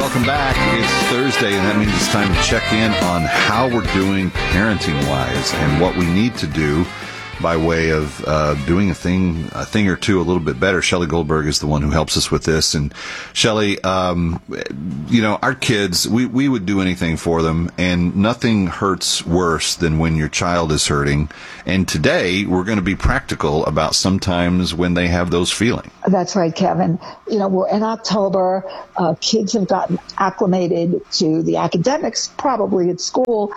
welcome back. It's Thursday, and that means it's time to check in on how we're doing parenting-wise and what we need to do by way of doing a thing or two a little bit better. Shelley Goldberg is the one who helps us with this. And Shelley, our kids, we would do anything for them, and nothing hurts worse than when your child is hurting. And today we're going to be practical about sometimes when they have those feelings. That's right, Kevin. We're in October. Kids have gotten acclimated to the academics, probably at school.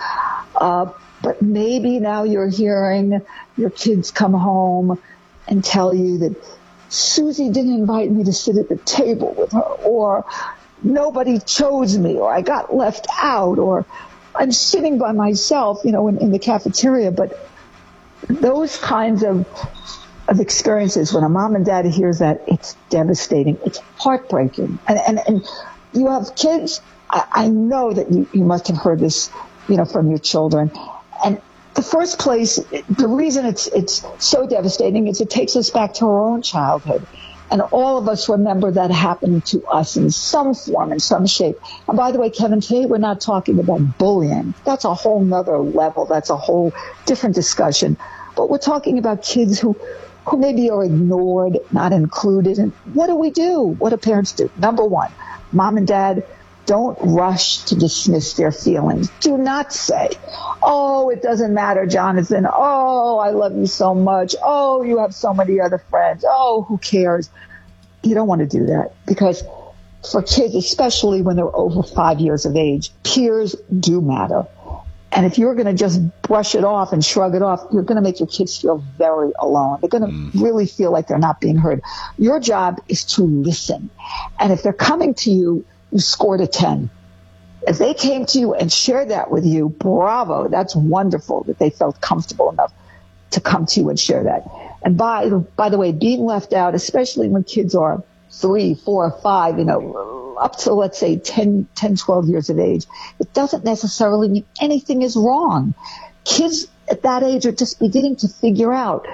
But maybe now you're hearing your kids come home and tell you that Susie didn't invite me to sit at the table with her, or nobody chose me, or I got left out, or I'm sitting by myself, in the cafeteria. But those kinds of experiences, when a mom and dad hears that, it's devastating. It's heartbreaking. And you have kids. I know that you must have heard this, from your children. And the first place, the reason it's so devastating is it takes us back to our own childhood. And all of us remember that happening to us in some form, in some shape. And by the way, Kevin, today we're not talking about bullying. That's a whole nother level. That's a whole different discussion. But we're talking about kids who maybe are ignored, not included. And what do? What do parents do? Number one, mom and dad, don't rush to dismiss their feelings. Do not say, oh, it doesn't matter, Jonathan. Oh, I love you so much. Oh, you have so many other friends. Oh, who cares? You don't want to do that, because for kids, especially when they're over 5 years of age, peers do matter. And if you're going to just brush it off and shrug it off, you're going to make your kids feel very alone. They're going to really feel like they're not being heard. Your job is to listen. And if they're coming to you, you scored a 10. If they came to you and shared that with you, bravo. That's wonderful that they felt comfortable enough to come to you and share that. And by the way, being left out, especially when kids are 3, 4, 5, up to, let's say, 10, 12 years of age, it doesn't necessarily mean anything is wrong. Kids at that age are just beginning to figuring out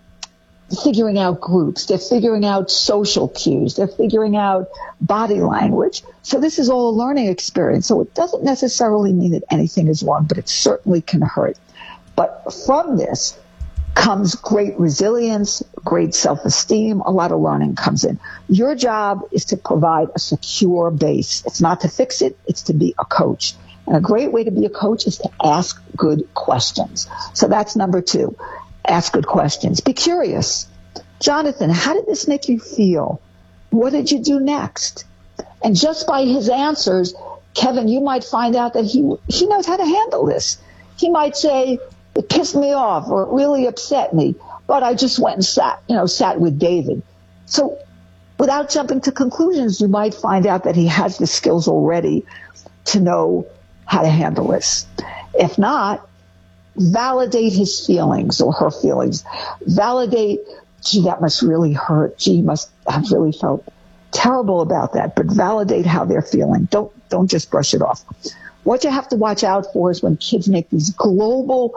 groups. They're figuring out social cues. They're figuring out body language. So this is all a learning experience. So it doesn't necessarily mean that anything is wrong, but it certainly can hurt. But from this comes great resilience, great self-esteem. A lot of learning comes in. Your job is to provide a secure base. It's not to fix it. It's to be a coach. And a great way to be a coach is to ask good questions. So that's number 2. Ask good questions. Be curious. Jonathan, how did this make you feel? What did you do next? And just by his answers, Kevin, you might find out that he knows how to handle this. He might say, it pissed me off, or it really upset me, but I just went and sat with David. So without jumping to conclusions, you might find out that he has the skills already to know how to handle this. If not, validate his feelings or her feelings. Validate, gee, that must really hurt. Gee, you must have really felt terrible about that. But validate how they're feeling. Don't just brush it off. What you have to watch out for is when kids make these global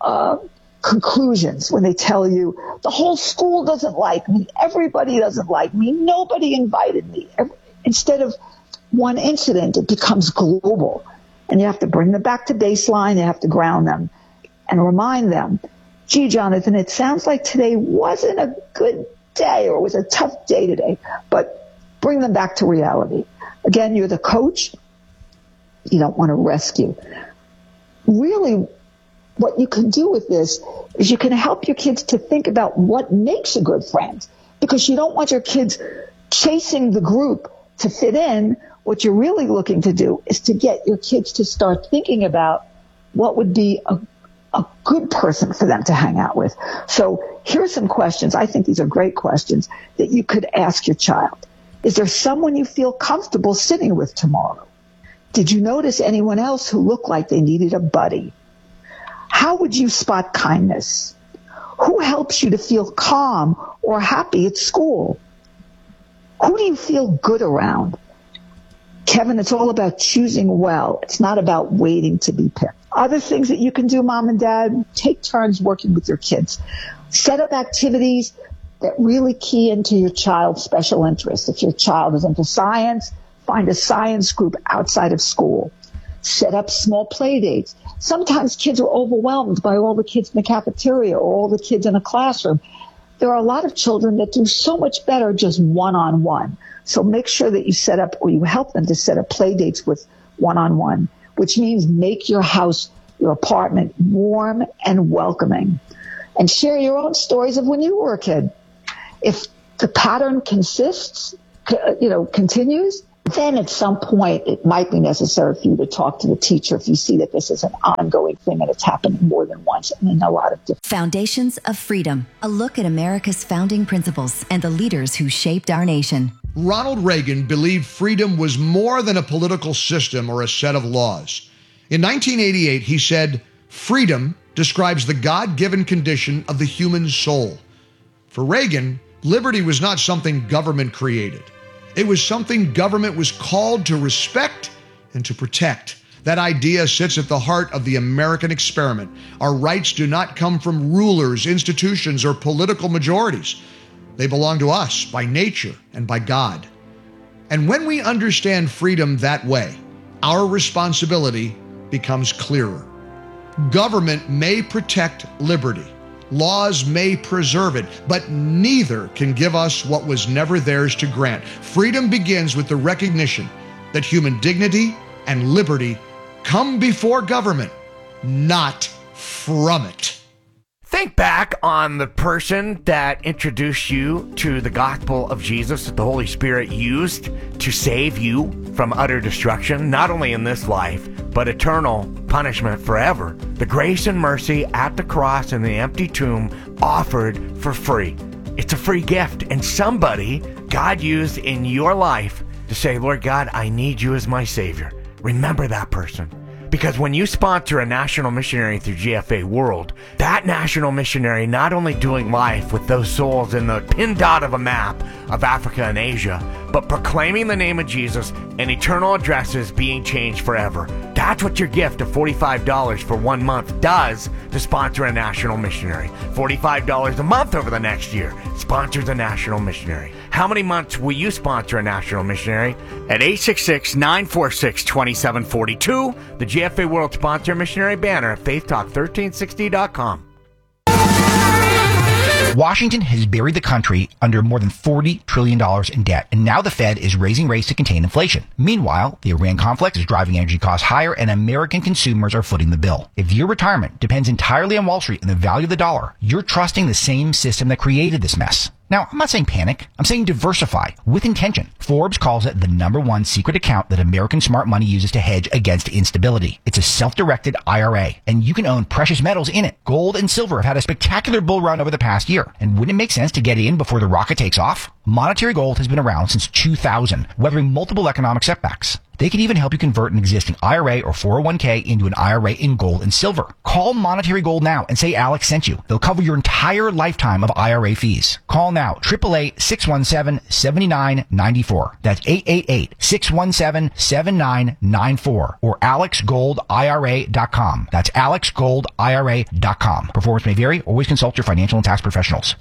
conclusions, when they tell you, the whole school doesn't like me, everybody doesn't like me, nobody invited me. Instead of one incident, it becomes global. And you have to bring them back to baseline. You have to ground them and remind them, gee, Jonathan, it sounds like today wasn't a good day, or it was a tough day today, but bring them back to reality. Again, you're the coach. You don't want to rescue. Really, what you can do with this is you can help your kids to think about what makes a good friend, because you don't want your kids chasing the group to fit in. What you're really looking to do is to get your kids to start thinking about what would be a good person for them to hang out with. So here's some questions. I think these are great questions that you could ask your child. Is there someone you feel comfortable sitting with tomorrow? Did you notice anyone else who looked like they needed a buddy? How would you spot kindness? Who helps you to feel calm or happy at school? Who do you feel good around? Kevin, it's all about choosing well. It's not about waiting to be picked. Other things that you can do, mom and dad, take turns working with your kids. Set up activities that really key into your child's special interests. If your child is into science, find a science group outside of school. Set up small play dates. Sometimes kids are overwhelmed by all the kids in the cafeteria or all the kids in a classroom. There are a lot of children that do so much better just one-on-one. So make sure that you set up, or you help them to set up play dates with one-on-one, which means make your house, your apartment warm and welcoming. And share your own stories of when you were a kid. If the pattern continues, then at some point it might be necessary for you to talk to the teacher if you see that this is an ongoing thing and it's happening more than once and in a lot of different. Foundations of Freedom, a look at America's founding principles and the leaders who shaped our nation. Ronald Reagan believed freedom was more than a political system or a set of laws. In 1988, he said, "Freedom describes the God-given condition of the human soul." For Reagan, liberty was not something government created. It was something government was called to respect and to protect. That idea sits at the heart of the American experiment. Our rights do not come from rulers, institutions, or political majorities. They belong to us by nature and by God. And when we understand freedom that way, our responsibility becomes clearer. Government may protect liberty. Laws may preserve it, but neither can give us what was never theirs to grant. Freedom begins with the recognition that human dignity and liberty come before government, not from it. Think back on the person that introduced you to the gospel of Jesus that the Holy Spirit used to save you from utter destruction, not only in this life, but eternal punishment forever. The grace and mercy at the cross and the empty tomb offered for free. It's a free gift, and somebody God used in your life to say, "Lord God, I need you as my Savior." Remember that person. Because when you sponsor a national missionary through GFA World, that national missionary not only doing life with those souls in the pin dot of a map of Africa and Asia, but proclaiming the name of Jesus and eternal addresses being changed forever. That's what your gift of $45 for 1 month does to sponsor a national missionary. $45 a month over the next year sponsors a national missionary. How many months will you sponsor a national missionary? At 866-946-2742, the GFA World Sponsor Missionary banner at faithtalk1360.com. Washington has buried the country under more than $40 trillion in debt, and now the Fed is raising rates to contain inflation. Meanwhile, the Iran conflict is driving energy costs higher, and American consumers are footing the bill. If your retirement depends entirely on Wall Street and the value of the dollar, you're trusting the same system that created this mess. Now, I'm not saying panic. I'm saying diversify with intention. Forbes calls it the #1 secret account that American smart money uses to hedge against instability. It's a self-directed IRA, and you can own precious metals in it. Gold and silver have had a spectacular bull run over the past year. And wouldn't it make sense to get in before the rocket takes off? Monetary Gold has been around since 2000, weathering multiple economic setbacks. They can even help you convert an existing IRA or 401k into an IRA in gold and silver. Call Monetary Gold now and say Alex sent you. They'll cover your entire lifetime of IRA fees. Call now, 888-617-7994. That's 888-617-7994 or alexgoldira.com. That's alexgoldira.com. Performance may vary. Always consult your financial and tax professionals.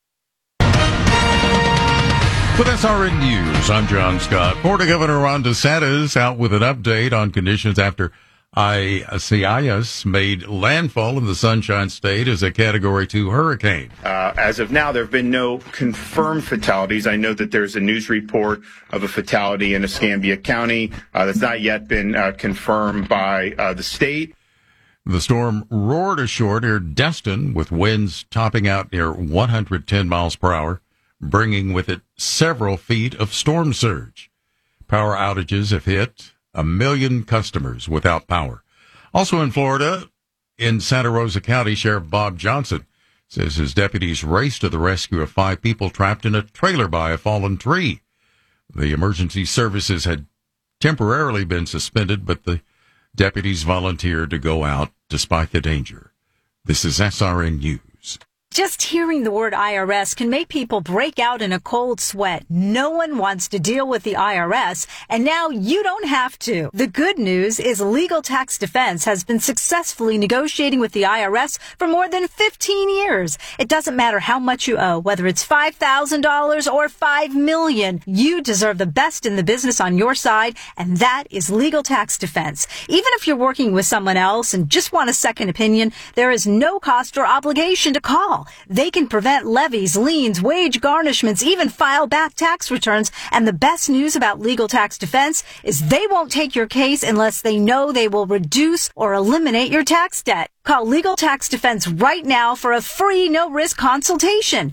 With SRN News, I'm John Scott. Florida Governor Ron DeSantis out with an update on conditions after Isaias made landfall in the Sunshine State as a Category 2 hurricane. As of now, there have been no confirmed fatalities. I know that there's a news report of a fatality in Escambia County that's not yet been confirmed by the state. The storm roared ashore near Destin with winds topping out near 110 miles per hour, bringing with it several feet of storm surge. Power outages have hit 1 million customers without power. Also in Florida, in Santa Rosa County, Sheriff Bob Johnson says his deputies raced to the rescue of 5 people trapped in a trailer by a fallen tree. The emergency services had temporarily been suspended, but the deputies volunteered to go out despite the danger. This is SRN News. Just hearing the word IRS can make people break out in a cold sweat. No one wants to deal with the IRS, and now you don't have to. The good news is Legal Tax Defense has been successfully negotiating with the IRS for more than 15 years. It doesn't matter how much you owe, whether it's $5,000 or $5 million. You deserve the best in the business on your side, and that is Legal Tax Defense. Even if you're working with someone else and just want a second opinion, there is no cost or obligation to call. They can prevent levies, liens, wage garnishments, even file back tax returns. And the best news about Legal Tax Defense is they won't take your case unless they know they will reduce or eliminate your tax debt. Call Legal Tax Defense right now for a free no-risk consultation.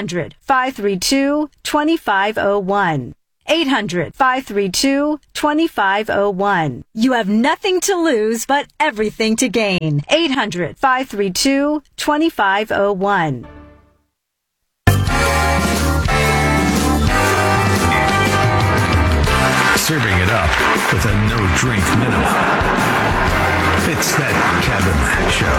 800-532-2501. 800-532-2501. You have nothing to lose but everything to gain. 800-532-2501. Serving it up with a no-drink minimum. It's that Kevin Show.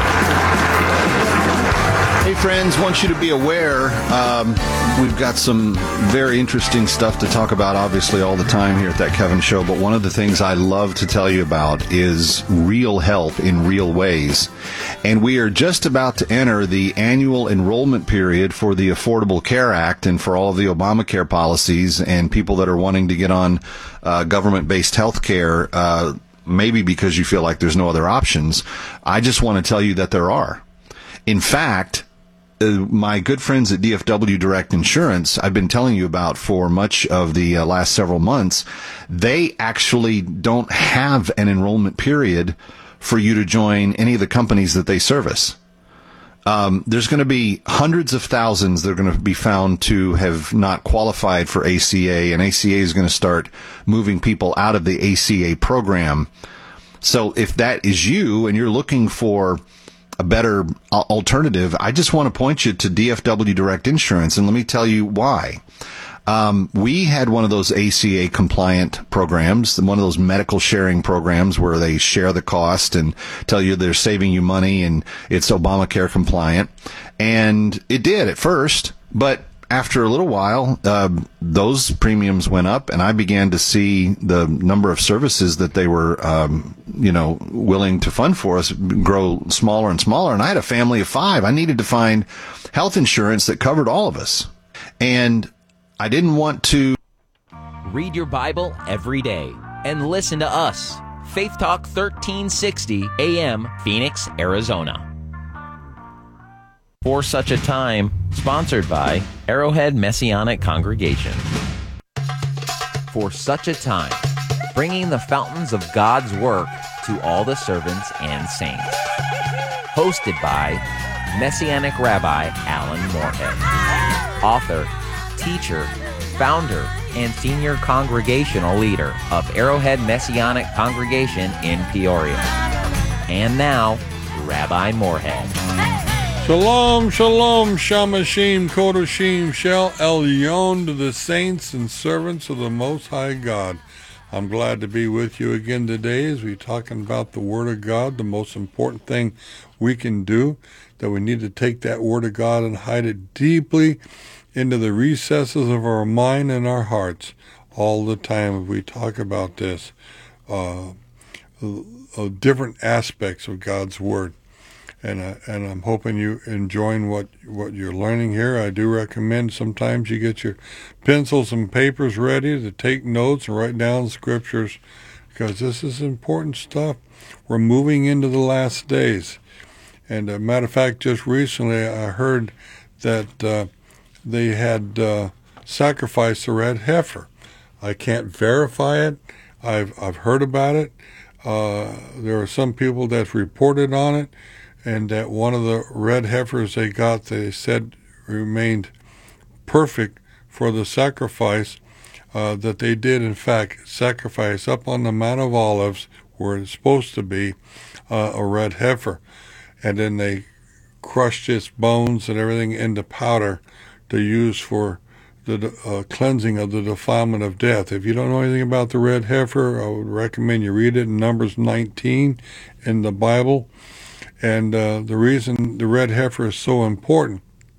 Hey friends, want you to be aware, we've got some very interesting stuff to talk about, obviously, all the time here at That Kevin Show, but one of the things I love to tell you about is real help in real ways. And we are just about to enter the annual enrollment period for the Affordable Care Act and for all of the Obamacare policies and people that are wanting to get on government-based health care, maybe because you feel like there's no other options. I just want to tell you that there are. In fact, my good friends at DFW Direct Insurance, I've been telling you about for much of the last several months, they actually don't have an enrollment period for you to join any of the companies that they service. There's going to be hundreds of thousands that are going to be found to have not qualified for ACA, and ACA is going to start moving people out of the ACA program. So if that is you and you're looking for a better alternative, I just want to point you to DFW Direct Insurance, and let me tell you why. We had one of those ACA compliant programs, one of those medical sharing programs where they share the cost and tell you they're saving you money and it's Obamacare compliant. And it did at first, but after a little while, those premiums went up, and I began to see the number of services that they were, willing to fund for us grow smaller and smaller. And I had a family of 5. I needed to find health insurance that covered all of us. And I didn't want to read your Bible every day and listen to us. Faith Talk 1360 AM, Phoenix, Arizona. For Such a Time, sponsored by Arrowhead Messianic Congregation. For Such a Time, bringing the fountains of God's work to all the servants and saints. Hosted by Messianic Rabbi Alan Moorhead. Author, teacher, founder, and senior congregational leader of Arrowhead Messianic Congregation in Peoria. And now, Rabbi Moorhead. Shalom, shalom, shamashim, kodoshim, shel elyon to the saints and servants of the Most High God. I'm glad to be with you again today as we're talking about the Word of God, the most important thing we can do, that we need to take that Word of God and hide it deeply into the recesses of our mind and our hearts all the time as we talk about this, different aspects of God's Word. And I'm hoping you're enjoying what you're learning here. I do recommend sometimes you get your pencils and papers ready to take notes and write down scriptures, because this is important stuff. We're moving into the last days. And a matter of fact, just recently I heard that they had sacrificed the red heifer. I can't verify it. I've heard about it. There are some people that's reported on it. And that one of the red heifers they got, they said remained perfect for the sacrifice, that they did, in fact, sacrifice up on the Mount of Olives, where it's supposed to be, a red heifer. And then they crushed its bones and everything into powder to use for the cleansing of the defilement of death. If you don't know anything about the red heifer, I would recommend you read it in Numbers 19 in the Bible. And the reason the red heifer is so important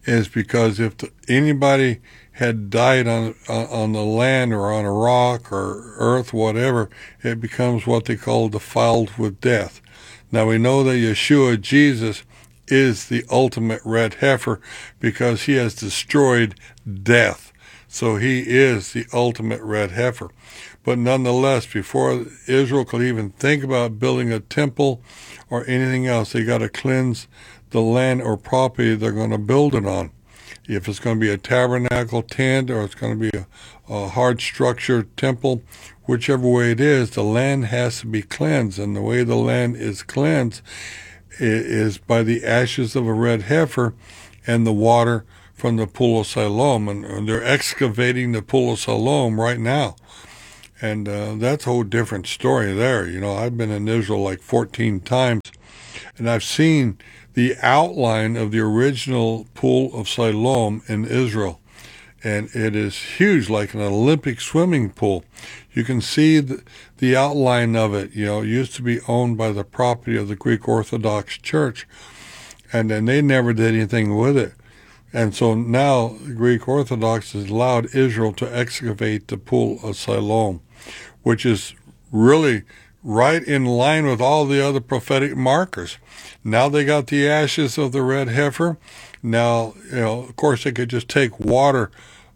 is because if anybody had died on the land or on a rock or earth, whatever, it becomes what they call defiled with death. Now we know that Yeshua, Jesus, is the ultimate red heifer because he has destroyed death. So he is the ultimate red heifer. But nonetheless, before Israel could even think about building a temple or anything else, they got to cleanse the land or property they're going to build it on. If it's going to be a tabernacle tent or it's going to be a hard structured temple, whichever way it is, the land has to be cleansed. And the way the land is cleansed is by the ashes of a red heifer and the water from the Pool of Siloam. And they're excavating the Pool of Siloam right now. And that's a whole different story there. You know, I've been in Israel like 14 times, and I've seen the outline of the original Pool of Siloam in Israel. And it is huge, like an Olympic swimming pool. You can see the outline of it. You know, it used to be owned by the property of the Greek Orthodox Church, and then they never did anything with it. And so now the Greek Orthodox has allowed Israel to excavate the Pool of Siloam, which is really right in line with all the other prophetic markers. Now they got the ashes of the red heifer. Now, you know, of course, they could just take water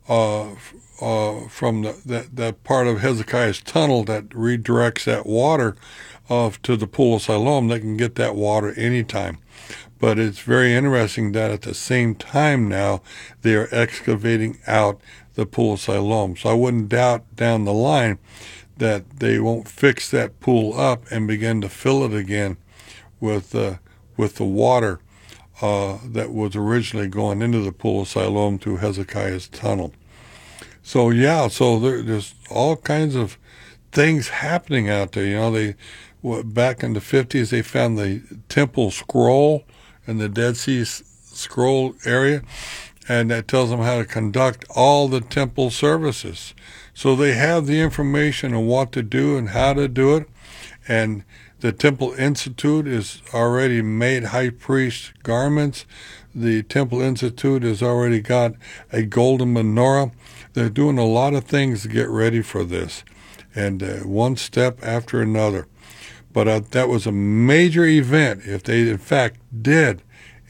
from that part of Hezekiah's tunnel that redirects that water to the Pool of Siloam. They can get that water anytime. But it's very interesting that at the same time now, they are excavating out the Pool of Siloam. So I wouldn't doubt down the line that they won't fix that pool up and begin to fill it again with the water that was originally going into the Pool of Siloam through Hezekiah's tunnel. So yeah, so there's all kinds of things happening out there. You know, back in the 50s, they found the temple scroll in the Dead Sea Scroll area, and that tells them how to conduct all the temple services. So they have the information on what to do and how to do it, and the Temple Institute is already made high priest garments. The Temple Institute has already got a golden menorah. They're doing a lot of things to get ready for this, and one step after another. But that was a major event. If they, in fact, did,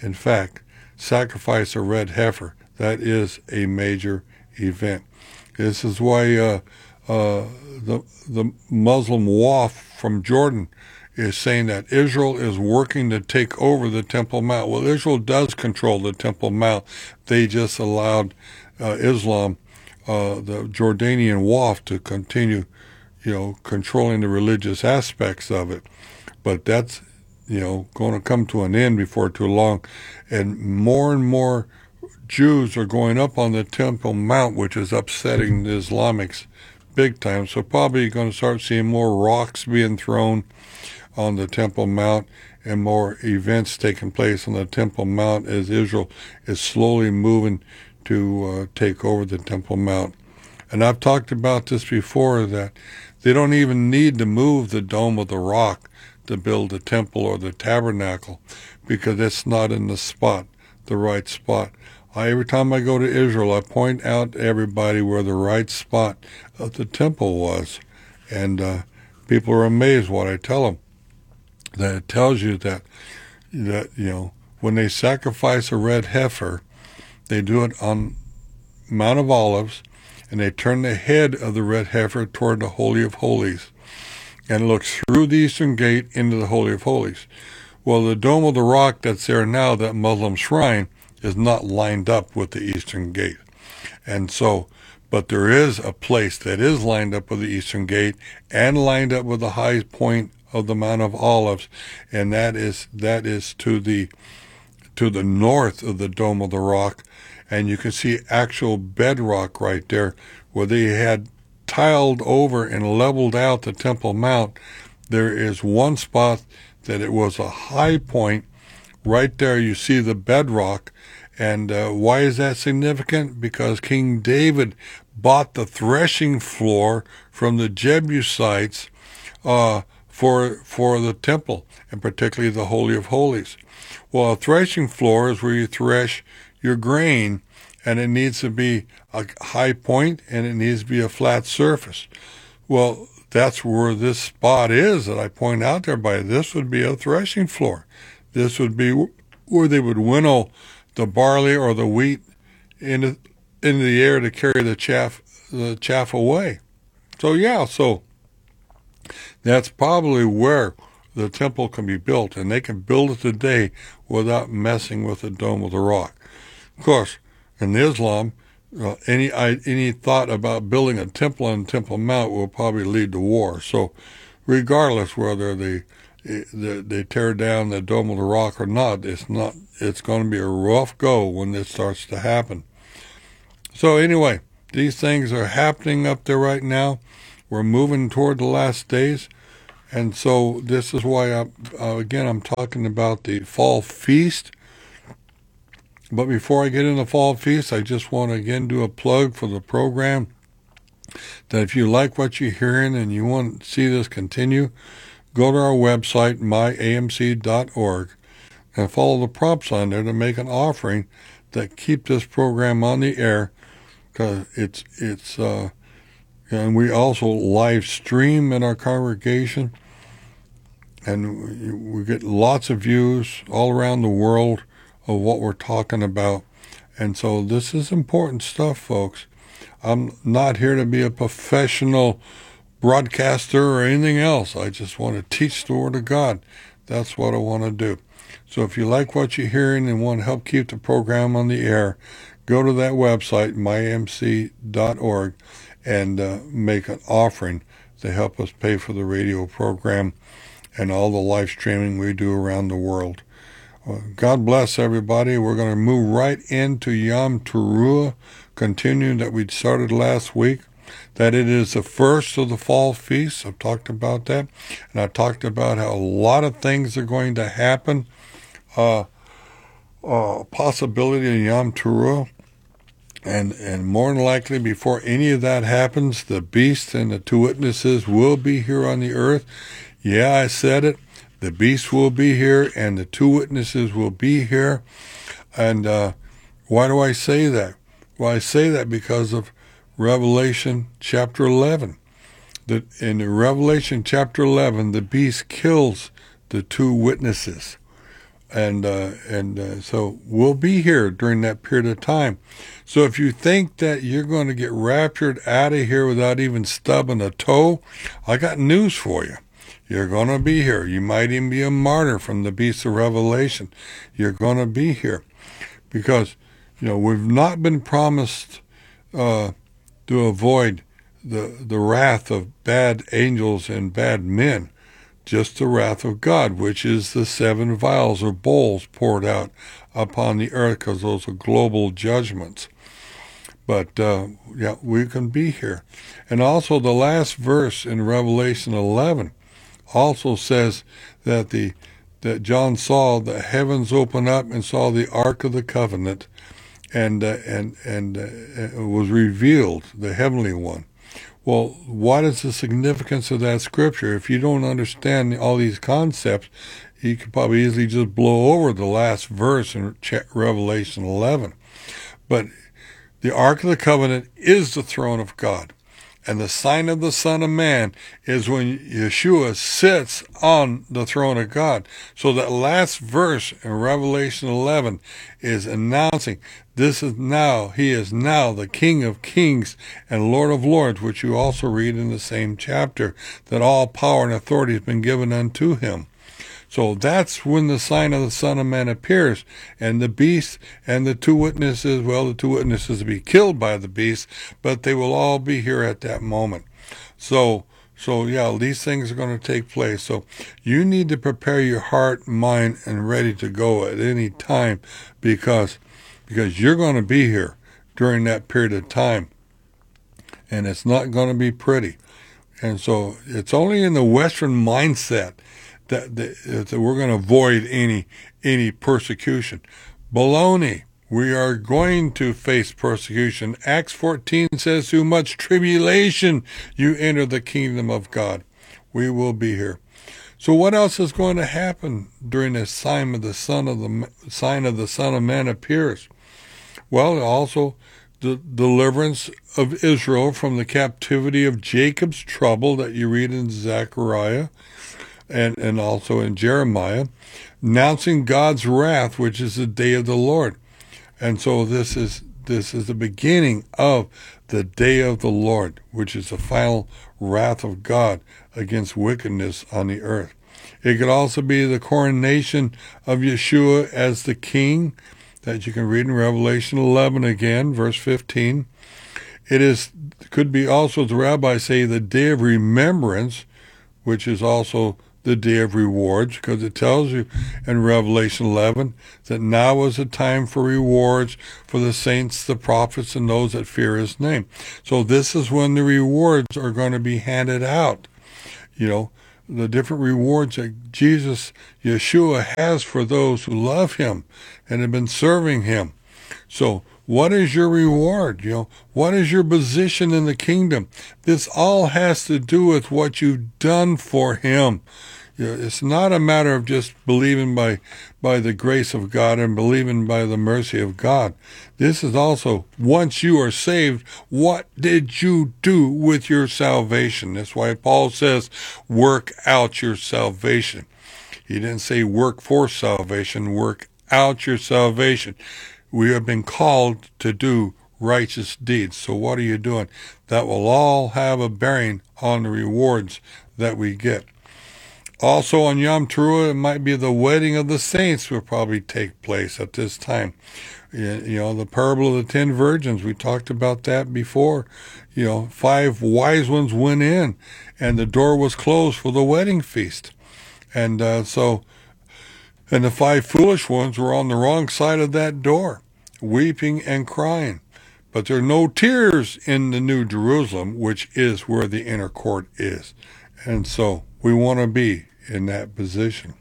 sacrifice a red heifer, that is a major event. This is why the Muslim Waqf from Jordan is saying that Israel is working to take over the Temple Mount. Well, Israel does control the Temple Mount. They just allowed Islam, the Jordanian Waqf, to continue, you know, controlling the religious aspects of it. But that's, you know, going to come to an end before too long. And more Jews are going up on the Temple Mount, which is upsetting the Islamics big time. So probably you're going to start seeing more rocks being thrown on the Temple Mount and more events taking place on the Temple Mount as Israel is slowly moving to take over the Temple Mount. And I've talked about this before, that they don't even need to move the Dome of the Rock to build the temple or the tabernacle, because it's not in the right spot. Every time I go to Israel, I point out to everybody where the right spot of the temple was. And people are amazed what I tell them. That it tells you that, you know, when they sacrifice a red heifer, they do it on Mount of Olives, and they turn the head of the red heifer toward the Holy of Holies and looks through the eastern gate into the Holy of Holies. Well, the Dome of the Rock that's there now, that Muslim shrine, is not lined up with the eastern gate. And so, but there is a place that is lined up with the eastern gate and lined up with the high point of the Mount of Olives, and that is to the north of the Dome of the Rock. And you can see actual bedrock right there where they had tiled over and leveled out the Temple Mount. There is one spot that it was a high point. Right there you see the bedrock. And why is that significant? Because King David bought the threshing floor from the Jebusites for the temple, and particularly the Holy of Holies. Well, a threshing floor is where you thresh your grain, and it needs to be a high point and it needs to be a flat surface. Well, that's where this spot is that I point out there. This would be a threshing floor. This would be where they would winnow the barley or the wheat into the air to carry the chaff away. So that's probably where the temple can be built, and they can build it today without messing with the Dome of the Rock. Of course, in Islam, any thought about building a temple on Temple Mount will probably lead to war. So regardless whether they tear down the Dome of the Rock or not, it's going to be a rough go when this starts to happen. So anyway, these things are happening up there right now. We're moving toward the last days. And so this is why, I'm talking about the Fall Feast. But before I get into the Fall Feast, I just want to again do a plug for the program. That if you like what you're hearing and you want to see this continue, go to our website, myamc.org, and follow the prompts on there to make an offering that keep this program on the air. Because and we also live stream in our congregation, and we get lots of views all around the world of what we're talking about. And so this is important stuff, folks. I'm not here to be a professional broadcaster or anything else. I just want to teach the Word of God. That's what I want to do. So if you like what you're hearing and want to help keep the program on the air, go to that website, myamc.org, and make an offering to help us pay for the radio program and all the live streaming we do around the world. God bless everybody. We're going to move right into Yom Teruah, continuing that we started last week, that it is the first of the fall feasts. I've talked about that, and I talked about how a lot of things are going to happen. Possibility of Yom Teruah. And more than likely, before any of that happens, the beast and the two witnesses will be here on the earth. Yeah, I said it. The beast will be here, and the two witnesses will be here. And why do I say that? Well, I say that because of Revelation chapter 11. In Revelation chapter 11, the beast kills the two witnesses. And so we'll be here during that period of time. So if you think that you're going to get raptured out of here without even stubbing a toe, I got news for you. You're going to be here. You might even be a martyr from the beast of Revelation. You're going to be here because, we've not been promised to avoid the wrath of bad angels and bad men. Just the wrath of God, which is the 7 vials or bowls poured out upon the earth, because those are global judgments. But, we can be here. And also the last verse in Revelation 11 also says that that John saw the heavens open up and saw the Ark of the Covenant, and it was revealed, the heavenly one. Well, what is the significance of that scripture? If you don't understand all these concepts, you could probably easily just blow over the last verse in Revelation 11. But the Ark of the Covenant is the throne of God. And the sign of the Son of Man is when Yeshua sits on the throne of God. So that last verse in Revelation 11 is announcing he is now the King of Kings and Lord of Lords, which you also read in the same chapter, that all power and authority has been given unto him. So that's when the sign of the Son of Man appears. And the beast and the two witnesses, the two witnesses will be killed by the beast, but they will all be here at that moment. So these things are going to take place. So you need to prepare your heart, mind, and ready to go at any time because you're going to be here during that period of time. And it's not going to be pretty. And so it's only in the Western mindset that we're going to avoid any persecution. Baloney. We are going to face persecution. Acts 14 says, through much tribulation you enter the kingdom of God. We will be here. So what else is going to happen during the sign of the Son of Man appears? Well, also the deliverance of Israel from the captivity of Jacob's trouble that you read in Zechariah and also in Jeremiah, announcing God's wrath, which is the day of the Lord. And so this is the beginning of the day of the Lord, which is the final wrath of God against wickedness on the earth. It could also be the coronation of Yeshua as the king that you can read in Revelation 11 again, verse 15. Could be also, the rabbis say, the day of remembrance, which is also the day of rewards, because it tells you in Revelation 11 that now is the time for rewards for the saints, the prophets, and those that fear his name. So this is when the rewards are going to be handed out. The different rewards that Yeshua has for those who love him and have been serving him. So what is your reward? What is your position in the kingdom? This all has to do with what you've done for him. It's not a matter of just believing by the grace of God and believing by the mercy of God. This is also, once you are saved, what did you do with your salvation? That's why Paul says, work out your salvation. He didn't say work for salvation, work out your salvation. We have been called to do righteous deeds. So what are you doing? That will all have a bearing on the rewards that we get. Also on Yom Teruah, it might be the wedding of the saints will probably take place at this time. The parable of the 10 virgins, we talked about that before. 5 wise ones went in and the door was closed for the wedding feast. And the 5 foolish ones were on the wrong side of that door, weeping and crying. But there are no tears in the New Jerusalem, which is where the inner court is. And so we want to be in that position.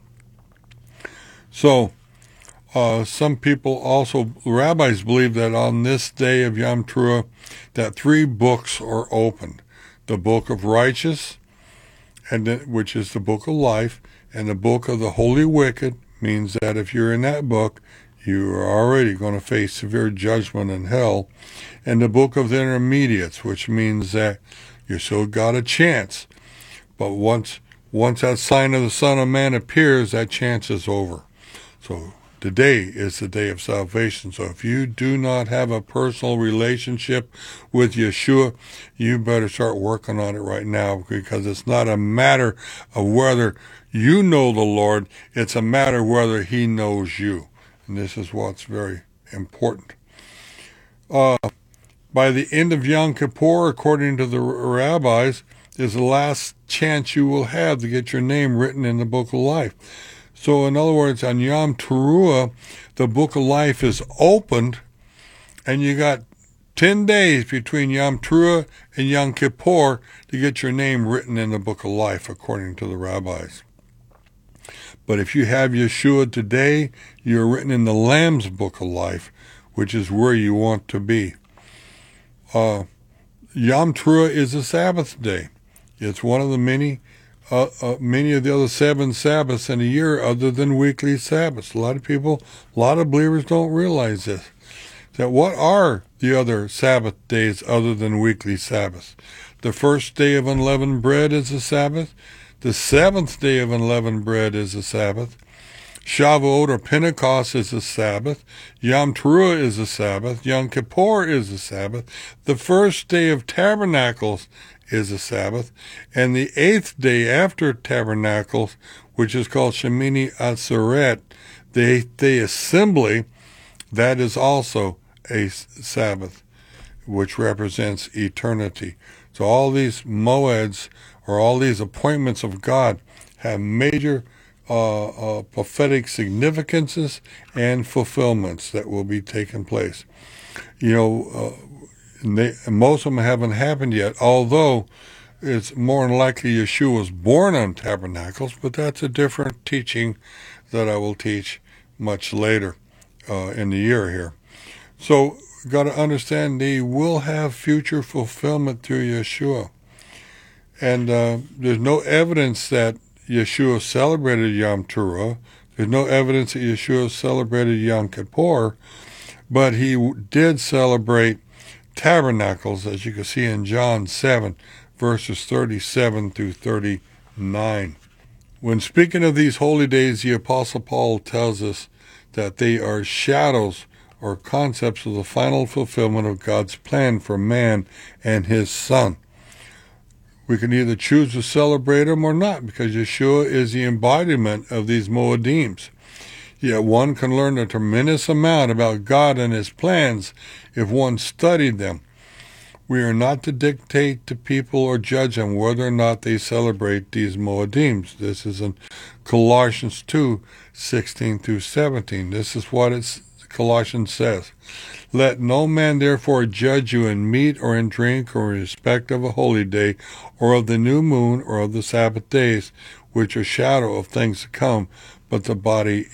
So some people also, rabbis believe that on this day of Yom Teruah, that 3 books are opened. The book of righteous, which is the book of life, and the book of the holy wicked, means that if you're in that book, you are already going to face severe judgment in hell. And the book of the intermediates, which means that you still got a chance. But once that sign of the Son of Man appears, that chance is over. So today is the day of salvation. So if you do not have a personal relationship with Yeshua, you better start working on it right now, because it's not a matter of whether you know the Lord, it's a matter of whether he knows you. And this is what's very important. By the end of Yom Kippur, according to the rabbis, is the last chance you will have to get your name written in the book of life. So in other words, on Yom Teruah, the book of life is opened, and you got 10 days between Yom Teruah and Yom Kippur to get your name written in the book of life, according to the rabbis. But if you have Yeshua today, you're written in the Lamb's book of life, which is where you want to be. Yom Teruah is a Sabbath day. It's one of the many of the other 7 Sabbaths in a year other than weekly Sabbaths. A lot of believers don't realize this. That what are the other Sabbath days other than weekly Sabbaths? The first day of unleavened bread is a Sabbath. The 7th day of unleavened bread is a Sabbath. Shavuot or Pentecost is a Sabbath. Yom Teruah is a Sabbath. Yom Kippur is a Sabbath. The first day of Tabernacles is a Sabbath. And the 8th day after Tabernacles, which is called Shemini Atzeret, the 8th day assembly, that is also a Sabbath, which represents eternity. So all these moeds, or all these appointments of God, have major prophetic significances and fulfillments that will be taking place. Most of them haven't happened yet, although it's more than likely Yeshua was born on Tabernacles, but that's a different teaching that I will teach much later in the year here. So got to understand they will have future fulfillment through Yeshua. And there's no evidence that Yeshua celebrated Yom Teruah. There's no evidence that Yeshua celebrated Yom Kippur. But he did celebrate tabernacles, as you can see in John 7, verses 37 through 39. When speaking of these holy days, the Apostle Paul tells us that they are shadows or concepts of the final fulfillment of God's plan for man and his Son. We can either choose to celebrate them or not, because Yeshua is the embodiment of these Moedims. Yet one can learn a tremendous amount about God and his plans if one studied them. We are not to dictate to people or judge them whether or not they celebrate these Moedims. This is in Colossians 2, 16 through 17. This is what Colossians says. Let no man therefore judge you in meat or in drink or in respect of a holy day or of the new moon or of the Sabbath days, which are shadow of things to come, but the body